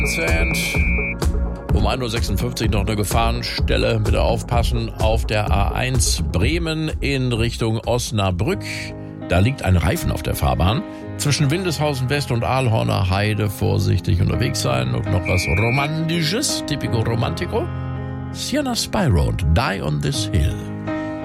Sand. Um 1.56 Uhr noch eine Gefahrenstelle. Bitte aufpassen auf der A1 Bremen in Richtung Osnabrück. Da liegt ein Reifen auf der Fahrbahn. Zwischen Wildeshausen West und Aalhorner Heide vorsichtig unterwegs sein. Und noch was Romantisches, Typico Romantico. Sienna Spyro und Die on This Hill.